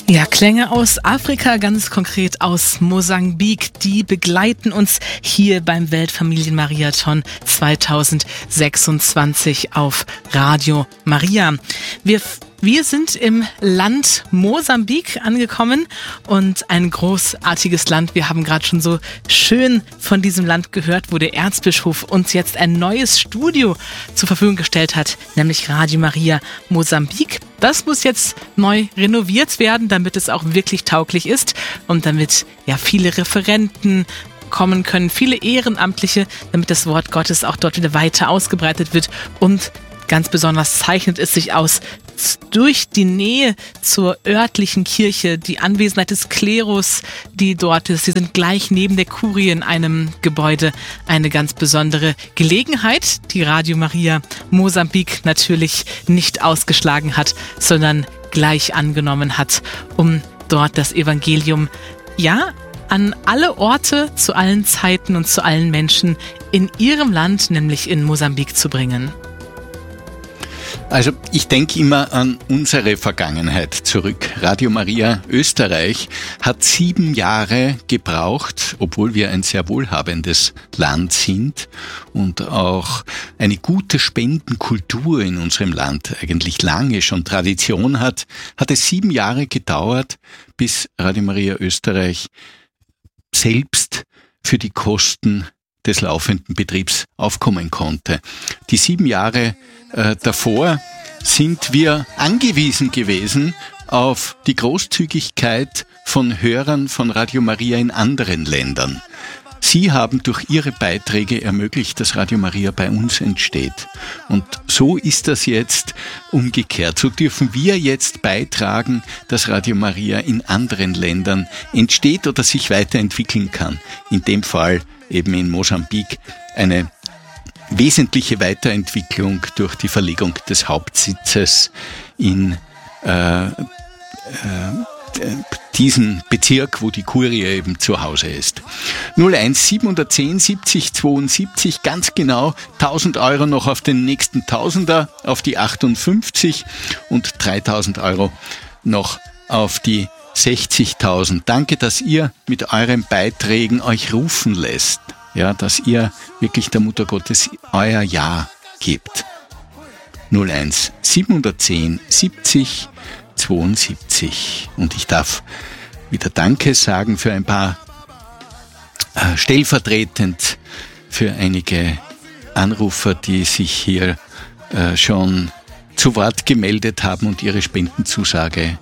Ja, Klänge aus Afrika, ganz konkret aus Mosambik, die begleiten uns hier beim Weltfamilienmarathon 2026 auf Radio Maria. Wir sind im Land Mosambik angekommen und ein großartiges Land. Wir haben gerade schon so schön von diesem Land gehört, wo der Erzbischof uns jetzt ein neues Studio zur Verfügung gestellt hat, nämlich Radio Maria Mosambik. Das muss jetzt neu renoviert werden, damit es auch wirklich tauglich ist und damit ja viele Referenten kommen können, viele Ehrenamtliche, damit das Wort Gottes auch dort wieder weiter ausgebreitet wird. Und ganz besonders zeichnet es sich aus durch die Nähe zur örtlichen Kirche, die Anwesenheit des Klerus, die dort ist. Sie sind gleich neben der Kurie in einem Gebäude. Eine ganz besondere Gelegenheit, die Radio Maria Mosambik natürlich nicht ausgeschlagen hat, sondern gleich angenommen hat, um dort das Evangelium, ja, an alle Orte, zu allen Zeiten und zu allen Menschen in ihrem Land, nämlich in Mosambik, zu bringen. Also ich denke immer an unsere Vergangenheit zurück. Radio Maria Österreich hat 7 Jahre gebraucht, obwohl wir ein sehr wohlhabendes Land sind und auch eine gute Spendenkultur in unserem Land eigentlich lange schon Tradition hat es 7 Jahre gedauert, bis Radio Maria Österreich selbst für die Kosten des laufenden Betriebs aufkommen konnte. Die 7 Jahre davor sind wir angewiesen gewesen auf die Großzügigkeit von Hörern von Radio Maria in anderen Ländern. Sie haben durch ihre Beiträge ermöglicht, dass Radio Maria bei uns entsteht. Und so ist das jetzt umgekehrt. So dürfen wir jetzt beitragen, dass Radio Maria in anderen Ländern entsteht oder sich weiterentwickeln kann. In dem Fall eben in Mosambik eine wesentliche Weiterentwicklung durch die Verlegung des Hauptsitzes in diesen Bezirk, wo die Kurie eben zu Hause ist. 01 710 70 72, ganz genau 1.000 Euro noch auf den nächsten Tausender, auf die 58 und 3.000 Euro noch auf die 60.000. Danke, dass ihr mit euren Beiträgen euch rufen lässt. Ja, dass ihr wirklich der Mutter Gottes euer Ja gebt. 01 710 70 72. Und ich darf wieder Danke sagen für ein paar stellvertretend für einige Anrufer, die sich hier schon zu Wort gemeldet haben und ihre Spendenzusage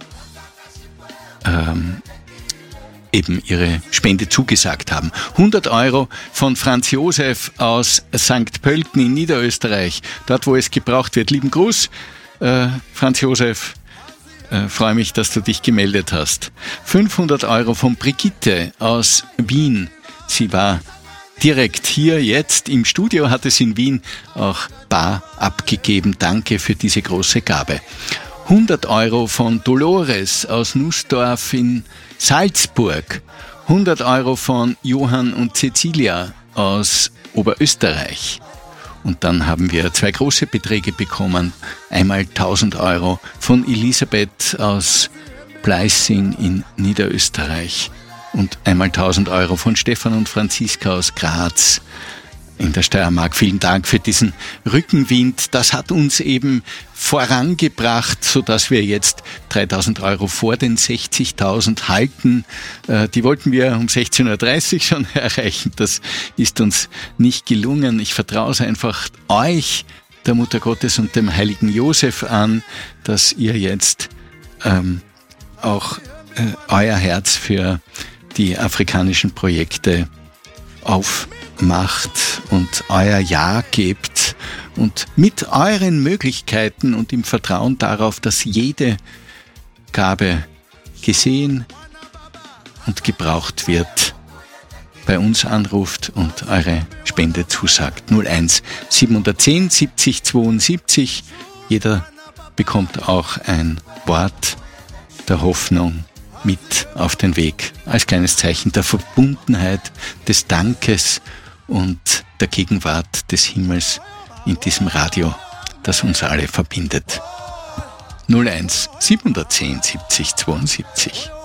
eben ihre Spende zugesagt haben. 100 Euro von Franz Josef aus St. Pölten in Niederösterreich, dort wo es gebraucht wird. Lieben Gruß, Franz Josef, freue mich, dass du dich gemeldet hast. 500 Euro von Brigitte aus Wien. Sie war direkt hier jetzt im Studio, hat es in Wien auch bar abgegeben. Danke für diese große Gabe. 100 Euro von Dolores aus Nussdorf in Salzburg. 100 Euro von Johann und Cecilia aus Oberösterreich. Und dann haben wir 2 große Beträge bekommen. Einmal 1.000 Euro von Elisabeth aus Pleissing in Niederösterreich. Und einmal 1.000 Euro von Stefan und Franziska aus Graz in der Steiermark. Vielen Dank für diesen Rückenwind. Das hat uns eben vorangebracht, sodass wir jetzt 3.000 Euro vor den 60.000 halten. Die wollten wir um 16.30 Uhr schon erreichen. Das ist uns nicht gelungen. Ich vertraue es einfach euch, der Mutter Gottes und dem heiligen Josef an, dass ihr jetzt auch euer Herz für die afrikanischen Projekte aufmacht und euer Ja gebt und mit euren Möglichkeiten und im Vertrauen darauf, dass jede Gabe gesehen und gebraucht wird, bei uns anruft und eure Spende zusagt. 01 710 70 72. Jeder bekommt auch ein Wort der Hoffnung mit auf den Weg, als kleines Zeichen der Verbundenheit, des Dankes und der Gegenwart des Himmels in diesem Radio, das uns alle verbindet. 01 710 70 72.